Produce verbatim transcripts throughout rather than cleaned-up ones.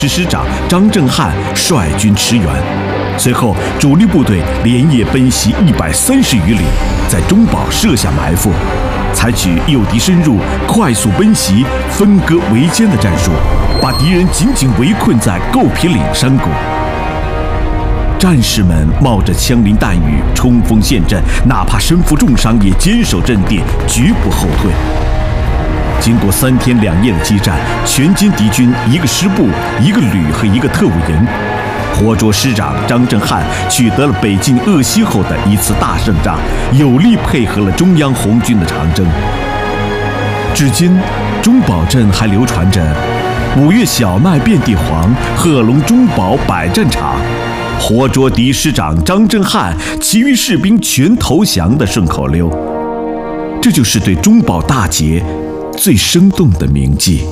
师师长张正汉率军驰援，随后主力部队连夜奔袭一百三十余里，在中保设下埋伏，采取诱敌深入、快速奔袭、分割围歼的战术，把敌人紧紧围困在构皮岭山谷。战士们冒着枪林弹雨冲锋陷阵，哪怕身负重伤也坚守阵地，绝不后退。经过三天两夜的激战，全歼敌军一个师部、一个旅和一个特务营，活捉师长张正汉取得了北进鄂西后的一次大胜仗，有力配合了中央红军的长征。至今，中保镇还流传着“五月小麦遍地黄，贺龙中保百战场，活捉敌师长张正汉，其余士兵全投降”的顺口溜。这就是对中保大捷最生动的铭记。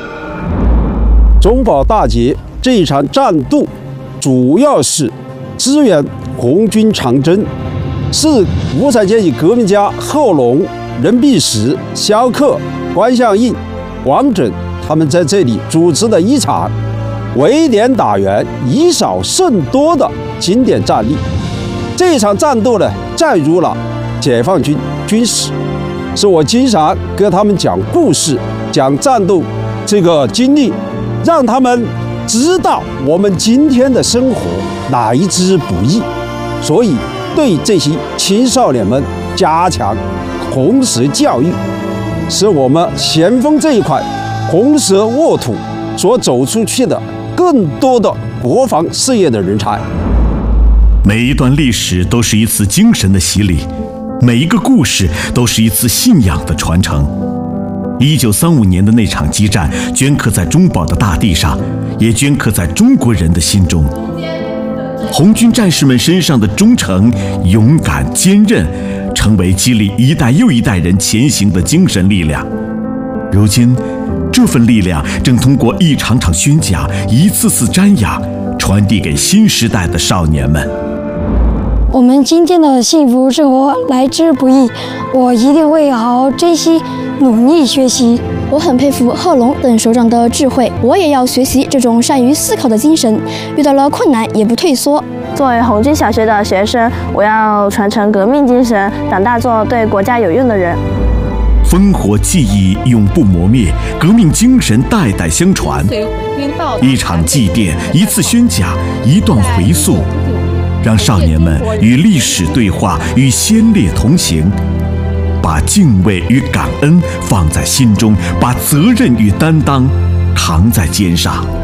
中保大捷这一场战斗，主要是支援红军长征，是无产阶级革命家贺龙、任弼时、萧克、关向应、王震他们在这里主持的一场围点打援、以少胜多的经典战例。这一场战斗呢，载入了解放军军史，是我经常跟他们讲故事、讲战斗这个经历，让他们知道我们今天的生活哪一之不易。所以对这些青少年们加强红色教育，是我们咸丰这一块红色沃土所走出去的更多的国防事业的人才。 每一段历史都是一次精神的洗礼，每一个故事都是一次信仰的传承。一九三五年的那场激战，镌刻在中保的大地上，也镌刻在中国人的心中。红军战士们身上的忠诚、勇敢、坚韧，成为激励一代又一代人前行的精神力量。如今，这份力量正通过一场场宣讲、一次次瞻仰，传递给新时代的少年们。 我们今天的幸福生活来之不易，我一定会好好珍惜，努力学习。 我很佩服贺龙等首长的智慧，我也要学习这种善于思考的精神，遇到了困难也不退缩。 作为红军小学的学生，我要传承革命精神，长大做对国家有用的人。 烽火记忆永不磨灭，革命精神代代相传。一场祭奠，一次宣讲，一段回溯，让少年们与历史对话，与先烈同行，把敬畏与感恩放在心中，把责任与担当扛在肩上。